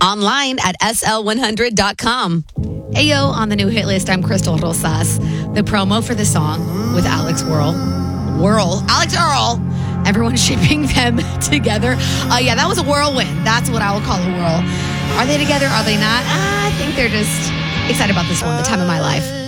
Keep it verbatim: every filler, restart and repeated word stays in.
online at S L one hundred dot com. Ayo, on the new hit list, I'm Crystal Rosas. The promo for the song with Alex Whirl. Whirl. Alex Earl. Everyone shipping them together. Uh, yeah, that was a whirlwind. That's what I would call a whirl. Are they together? Are they not? I think they're just excited about this one, the time of my life.